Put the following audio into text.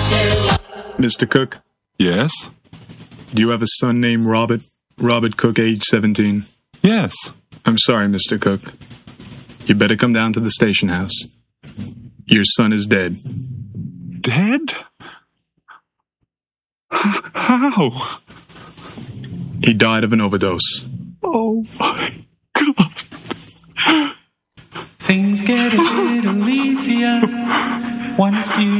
Mr. Cook, Yes? do you have a son named Robert? Robert Cook, age 17. Yes. I'm sorry, Mr. Cook. You better come down to the station house. Your son is dead. Dead? How? He died of an overdose. Oh my God. Things get a little easier once you